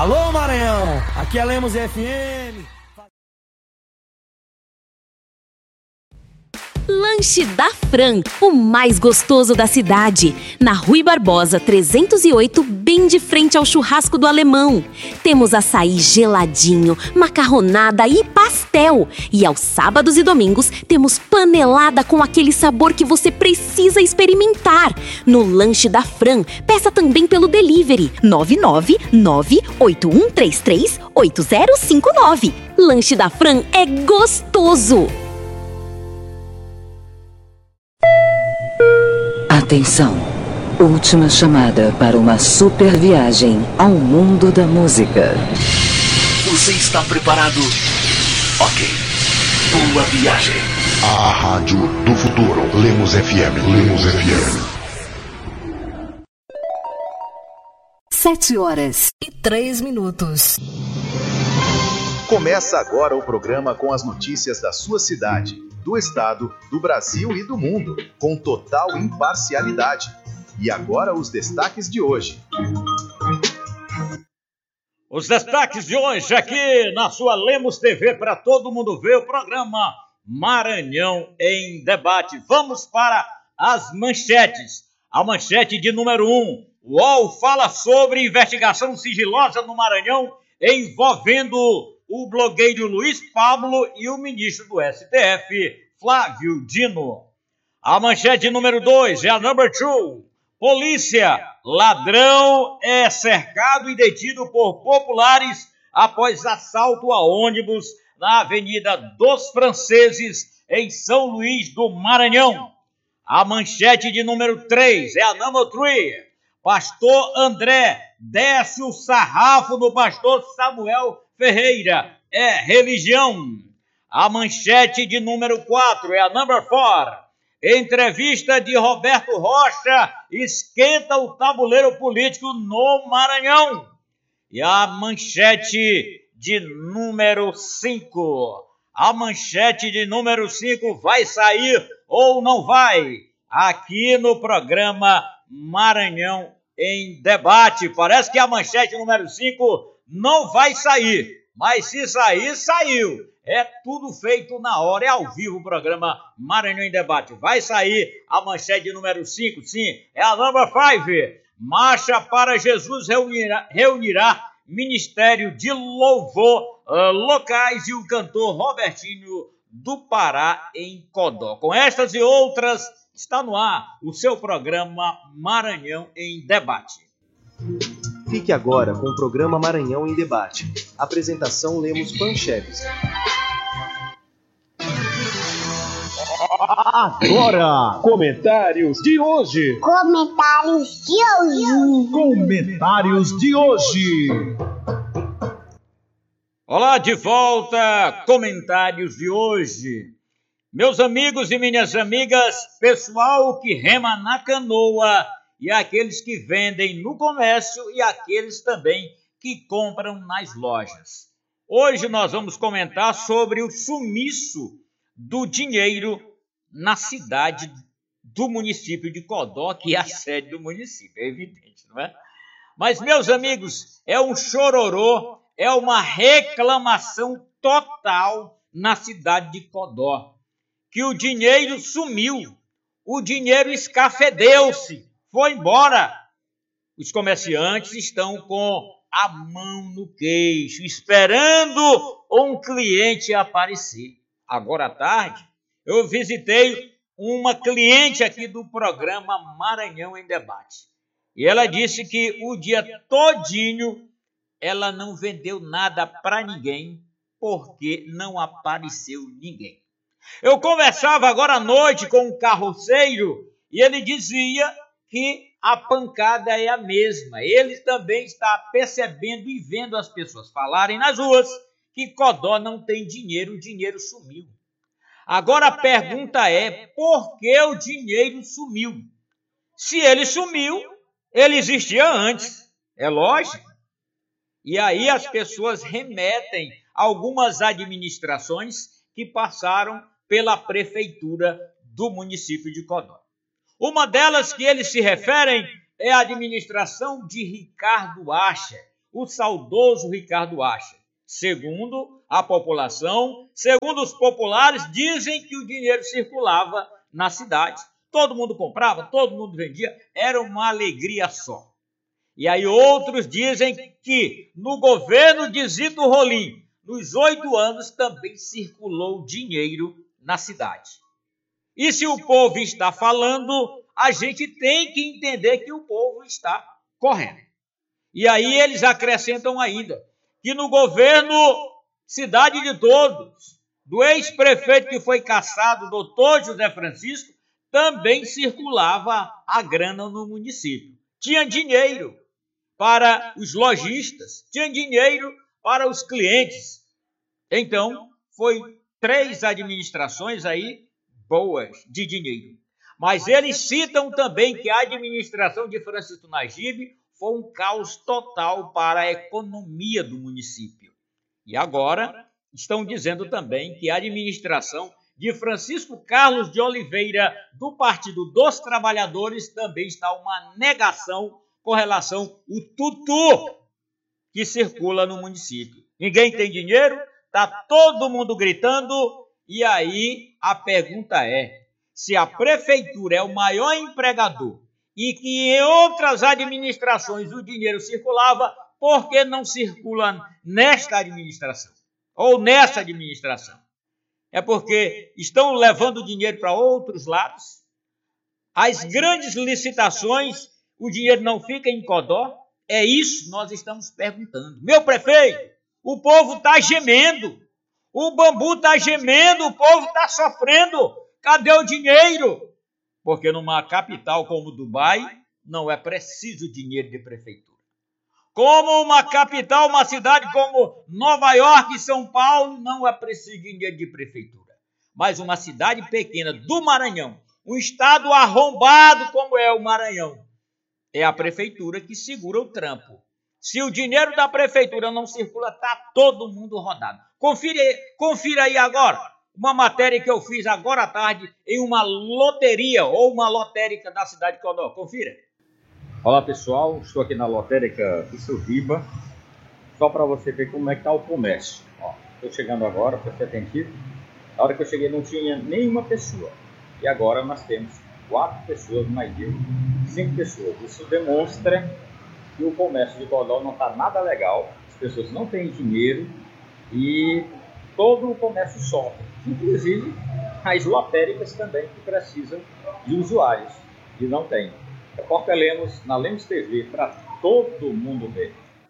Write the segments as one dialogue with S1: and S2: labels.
S1: Alô Maranhão, aqui é Lemos FM.
S2: Lanche da Fran, o mais gostoso da cidade. Na Rui Barbosa 308, bem de frente ao churrasco do Alemão. Temos açaí geladinho, macarronada e pastel. E aos sábados e domingos temos panelada com aquele sabor que você precisa experimentar. No Lanche da Fran, peça também pelo delivery 999-8133-8059. Lanche da Fran é gostoso!
S3: Atenção! Última chamada para uma super viagem ao mundo da música.
S4: Você está preparado? Ok. Boa viagem.
S5: A Rádio do Futuro. Lemos FM. Lemos FM.
S6: 7h03.
S7: Começa agora o programa com as notícias da sua cidade, do estado, do Brasil e do mundo, com total imparcialidade. E agora os destaques de hoje.
S8: Os destaques de hoje aqui na sua Lemos TV para todo mundo ver o programa Maranhão em Debate. Vamos para as manchetes. A manchete de número 1. O UOL fala sobre investigação sigilosa no Maranhão envolvendo o blogueiro Luiz Pablo e o ministro do STF, Flávio Dino. A manchete número 2 é a number 2. Polícia, ladrão é cercado e detido por populares após assalto a ônibus na Avenida dos Franceses, em São Luís do Maranhão. A manchete de número 3 é a number 3. Pastor André desce o sarrafo no pastor Samuel Ferreira. É religião. A manchete de número 4 é a number 4. Entrevista de Roberto Rocha esquenta o tabuleiro político no Maranhão. E a manchete de número 5. A manchete de número 5 vai sair ou não vai? Aqui no programa Maranhão em Debate. Parece que a manchete número 5 não vai sair. Mas se sair, saiu. É tudo feito na hora, é ao vivo o programa Maranhão em Debate. Vai sair a manchete número 5, sim, é a number 5. Marcha para Jesus reunirá Ministério de Louvor locais e o cantor Robertinho do Pará em Codó. Com estas e outras, está no ar o seu programa Maranhão em Debate.
S9: Fique agora com o programa Maranhão em Debate. Apresentação Lemos Pancheves.
S10: Agora, comentários de hoje. Comentários de hoje.
S8: Olá, de volta, comentários de hoje. Meus amigos e minhas amigas, pessoal que rema na canoa e aqueles que vendem no comércio e aqueles também que compram nas lojas. Hoje nós vamos comentar sobre o sumiço do dinheiro na cidade do município de Codó, que é a sede do município, é evidente, não é? Mas, meus amigos, é um chororô, é uma reclamação total na cidade de Codó, que o dinheiro sumiu, o dinheiro escafedeu-se, foi embora. Os comerciantes estão com a mão no queixo, esperando um cliente aparecer. Agora à tarde, eu visitei uma cliente aqui do programa Maranhão em Debate. E ela disse que o dia todinho ela não vendeu nada para ninguém, porque não apareceu ninguém. Eu conversava agora à noite com um carroceiro e ele dizia que a pancada é a mesma. Ele também está percebendo e vendo as pessoas falarem nas ruas que Codó não tem dinheiro, o dinheiro sumiu. Agora a pergunta é, por que o dinheiro sumiu? Se ele sumiu, ele existia antes, é lógico. E aí as pessoas remetem a algumas administrações que passaram pela prefeitura do município de Codó. Uma delas que eles se referem é a administração de Ricardo Acher, o saudoso Ricardo acha. Segundo a população, segundo os populares, dizem que o dinheiro circulava na cidade. Todo mundo comprava, todo mundo vendia, era uma alegria só. E aí outros dizem que no governo de Zito Rolim, nos 8 anos, também circulou dinheiro na cidade. E se o povo está falando, a gente tem que entender que o povo está correto. E aí eles acrescentam ainda que no governo Cidade de Todos, do ex-prefeito que foi cassado, doutor José Francisco, também circulava a grana no município. Tinha dinheiro para os lojistas, tinha dinheiro para os clientes. Então, foi 3 administrações aí boas de dinheiro. Mas eles citam também que a administração de Francisco Najib foi um caos total para a economia do município. E agora estão dizendo também que a administração de Francisco Carlos de Oliveira, do Partido dos Trabalhadores, também está uma negação com relação ao tutu que circula no município. Ninguém tem dinheiro, está todo mundo gritando, e aí a pergunta é, se a prefeitura é o maior empregador e que em outras administrações o dinheiro circulava, por que não circula nesta administração? Ou nessa administração? É porque estão levando dinheiro para outros lados? As grandes licitações, o dinheiro não fica em Codó? É isso que nós estamos perguntando. Meu prefeito, o povo está gemendo. O bambu está gemendo, o povo está sofrendo. Cadê o dinheiro? Porque numa capital como Dubai, não é preciso dinheiro de prefeitura. Como uma capital, uma cidade como Nova York e São Paulo, não é preciso dinheiro de prefeitura. Mas uma cidade pequena do Maranhão, um estado arrombado como é o Maranhão, é a prefeitura que segura o trampo. Se o dinheiro da prefeitura não circula, está todo mundo rodado. Confira aí agora uma matéria que eu fiz agora à tarde em uma loteria ou uma lotérica da cidade de Codó. Confira.
S11: Olá pessoal, estou aqui na lotérica Isubiba, só para você ver como é que está o comércio. Estou chegando agora, para ser atentivo. Na hora que eu cheguei não tinha nenhuma pessoa. E agora nós temos 4 pessoas, mais de 5 pessoas. Isso demonstra que o comércio de Codó não está nada legal, as pessoas não têm dinheiro e todo o comércio sofre. Inclusive as lotéricas também que precisam de usuários e não tem. Repórter Lemos, na Lemos TV, para todo mundo ver.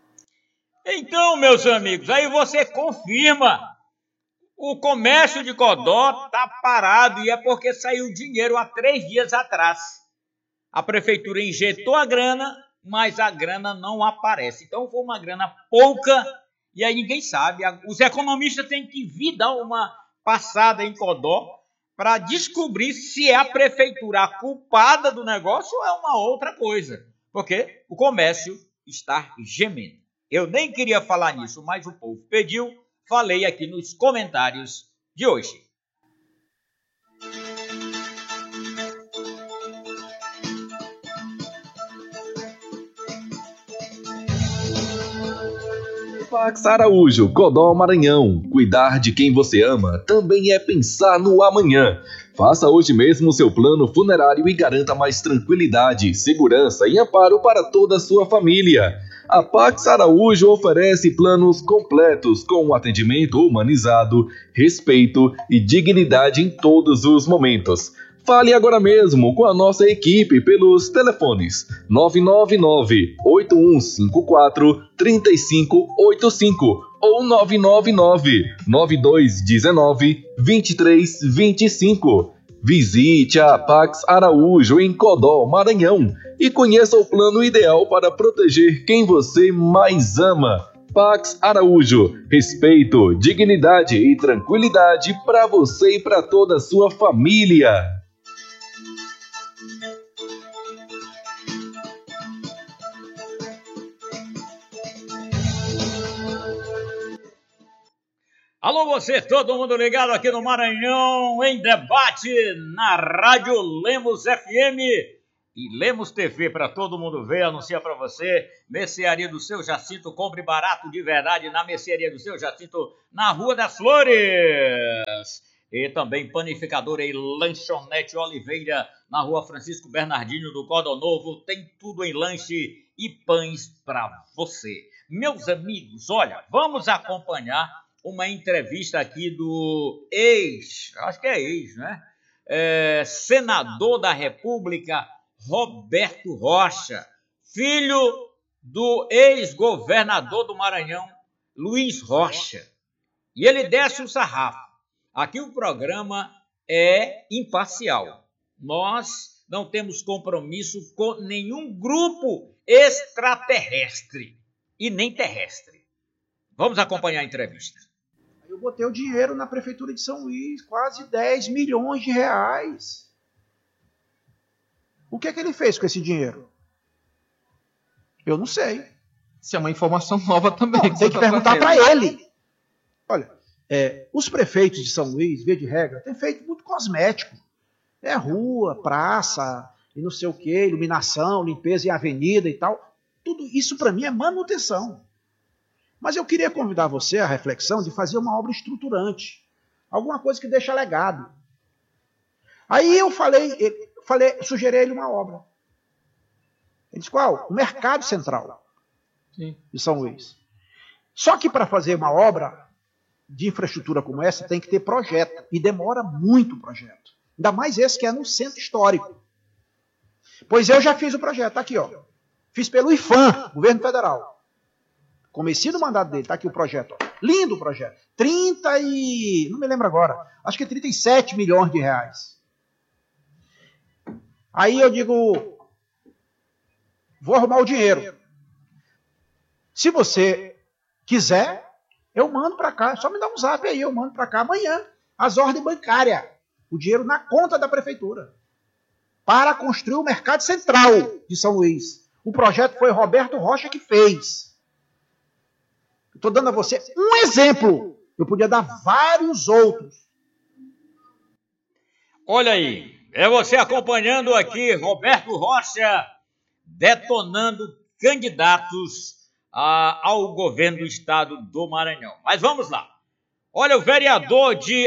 S8: Então, meus amigos, aí você confirma. O comércio de Codó está parado e é porque saiu dinheiro há 3 dias atrás. A prefeitura injetou a grana, mas a grana não aparece. Então foi uma grana pouca e aí ninguém sabe. Os economistas têm que vir dar uma passada em Codó para descobrir se é a prefeitura a culpada do negócio ou é uma outra coisa. Porque o comércio está gemendo. Eu nem queria falar nisso, mas o povo pediu. Falei aqui nos comentários de hoje.
S12: Pax Araújo, Codó, Maranhão. Cuidar de quem você ama também é pensar no amanhã. Faça hoje mesmo o seu plano funerário e garanta mais tranquilidade, segurança e amparo para toda a sua família. A Pax Araújo oferece planos completos com atendimento humanizado, respeito e dignidade em todos os momentos. Fale agora mesmo com a nossa equipe pelos telefones 999-8154-3585 ou 999-9219-2325. Visite a Pax Araújo em Codó, Maranhão e conheça o plano ideal para proteger quem você mais ama. Pax Araújo, respeito, dignidade e tranquilidade para você e para toda a sua família.
S8: Alô você, todo mundo ligado aqui no Maranhão em Debate, na Rádio Lemos FM. e Lemos TV para todo mundo ver, anuncia para você. Mercearia do Seu Jacinto, compre barato de verdade na Mercearia do Seu Jacinto, na Rua das Flores. E também Panificadora e Lanchonete Oliveira, na Rua Francisco Bernardino do Cordão Novo. Tem tudo em lanche e pães para você. Meus amigos, olha, vamos acompanhar uma entrevista aqui do acho que é ex, né? Senador da República, Roberto Rocha, filho do ex-governador do Maranhão, Luiz Rocha. E ele desce o sarrafo. Aqui o programa é imparcial. Nós não temos compromisso com nenhum grupo extraterrestre e nem terrestre. Vamos acompanhar a entrevista.
S13: Eu botei o dinheiro na Prefeitura de São Luís, quase 10 milhões de reais. O que é que ele fez com esse dinheiro? Eu não sei.
S14: Isso é uma informação nova também.
S13: Não, tem que perguntar para ele. Olha, os prefeitos de São Luís, via de regra, têm feito muito cosmético. Rua, praça, e não sei o quê, iluminação, limpeza em avenida e tal. Tudo isso para mim é manutenção. Mas eu queria convidar você à reflexão de fazer uma obra estruturante. Alguma coisa que deixa legado. Aí eu sugeri a ele uma obra. Ele disse, qual? O Mercado Central.
S14: Sim.
S13: De São Luís. Só que para fazer uma obra de infraestrutura como essa, tem que ter projeto. E demora muito o projeto. Ainda mais esse que é no centro histórico. Pois eu já fiz o projeto. Tá aqui, ó. Fiz pelo IFAM, Governo Federal. Comecei no mandato dele, tá aqui o projeto. Ó. Lindo o projeto. Não me lembro agora. Acho que 37 milhões de reais. Aí eu digo, vou arrumar o dinheiro. Se você quiser, eu mando para cá. Só me dá um zap aí, eu mando para cá amanhã. As ordens bancárias. O dinheiro na conta da prefeitura. Para construir o Mercado Central de São Luís. O projeto foi Roberto Rocha que fez. Estou dando a você um exemplo. Eu podia dar vários outros.
S8: Olha aí, é você acompanhando aqui Roberto Rocha detonando candidatos ao governo do estado do Maranhão. Mas vamos lá. Olha, o vereador de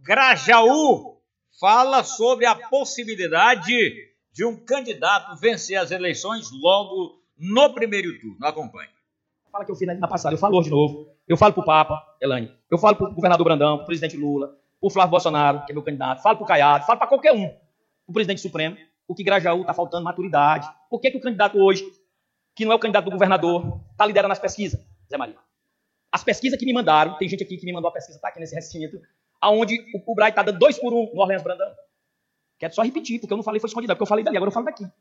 S8: Grajaú fala sobre a possibilidade de um candidato vencer as eleições logo no primeiro turno. Acompanhe.
S15: Fala que eu fiz na passada, eu falo hoje de novo. Eu falo pro Papa, Elane. Eu falo pro governador Brandão, pro presidente Lula, pro Flávio Bolsonaro, que é meu candidato. Falo pro Caiado, falo para qualquer um. O presidente Supremo, o que Grajaú tá faltando maturidade. Por que o candidato hoje, que não é o candidato do governador, tá liderando as pesquisas, Zé Maria? As pesquisas que me mandaram, tem gente aqui que me mandou a pesquisa, tá aqui nesse recinto, aonde o Brai tá dando 2-1 no Orleans Brandão. Quero só repetir, porque eu não falei foi escondido, porque eu falei dali, agora eu falo daqui.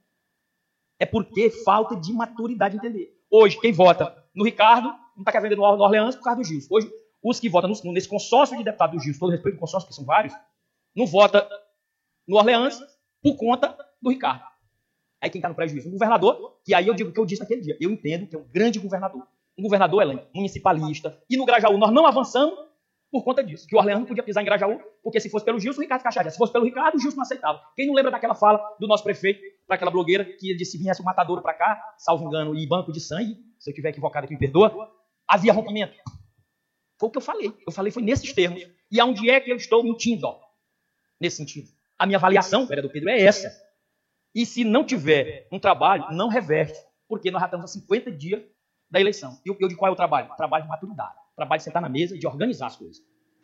S15: É porque falta de maturidade entender. Hoje, quem vota no Ricardo, não está querendo no Orleans por causa do Gilson. Hoje, os que votam nesse consórcio de deputados do Gilson, todo respeito do consórcio, que são vários, não vota no Orleans por conta do Ricardo. Aí quem está no prejuízo? Um governador, que aí eu digo o que eu disse naquele dia. Eu entendo que é um grande governador. Um governador, Elaine, municipalista. E no Grajaú nós não avançamos por conta disso. Que o Orleans não podia pisar em Grajaú, porque se fosse pelo Gilson, o Ricardo Cacharia. Se fosse pelo Ricardo, o Gilson não aceitava. Quem não lembra daquela fala do nosso prefeito, para aquela blogueira, que ele disse que viesse um matadouro para cá, salvo engano, e banco de sangue, se eu estiver equivocado aqui, me perdoa, havia rompimento. Foi o que eu falei. Eu falei foi nesses termos. E aonde é que eu estou mentindo? Ó, nesse sentido. A minha avaliação, vereador Pedro, é essa. E se não tiver um trabalho, não reverte. Porque nós já estamos a 50 dias da eleição. E eu de qual é o trabalho? Trabalho de maturidade. Trabalho de sentar na mesa e de organizar as coisas.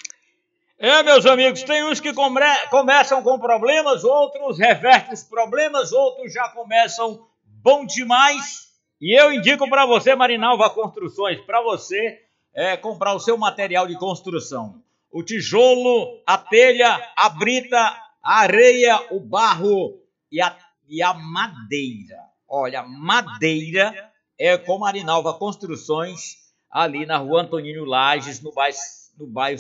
S8: Meus amigos, tem uns que começam com problemas, outros revertem os problemas, outros já começam bom demais. E eu indico para você, Marinalva Construções, para você comprar o seu material de construção. O tijolo, a telha, a brita, a areia, o barro e a madeira. Olha, madeira é com Marinalva Construções, ali na Rua Antonino Lages, no bairro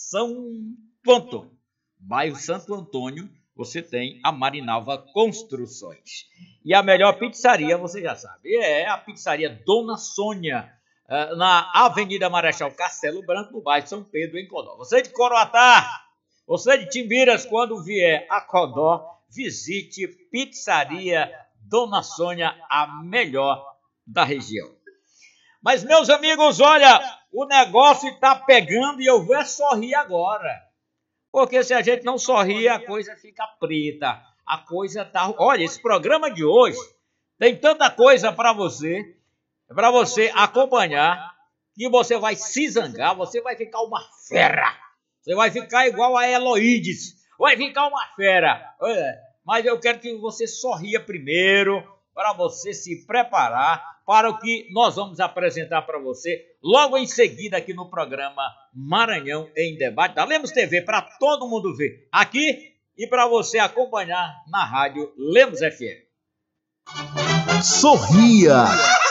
S8: Santo Antônio. Bairro Santo Antônio, você tem a Marinalva Construções. E a melhor pizzaria, você já sabe, é a pizzaria Dona Sônia, na Avenida Marechal Castelo Branco, no bairro São Pedro, em Codó. Você de Coroatá, você de Timbiras, quando vier a Codó, visite Pizzaria Dona Sônia, a melhor da região. Mas, meus amigos, olha, o negócio está pegando e eu vou sorrir agora. Porque se a gente não sorrir, a coisa fica preta. A coisa tá... Olha, esse programa de hoje tem tanta coisa para você acompanhar, que você vai se zangar, você vai ficar uma fera. Você vai ficar igual a Heloídes. Vai ficar uma fera. Mas eu quero que você sorria primeiro, para você se preparar para o que nós vamos apresentar para você logo em seguida aqui no programa Maranhão em Debate, da Lemos TV, para todo mundo ver aqui e para você acompanhar na rádio Lemos FM.
S10: Sorria!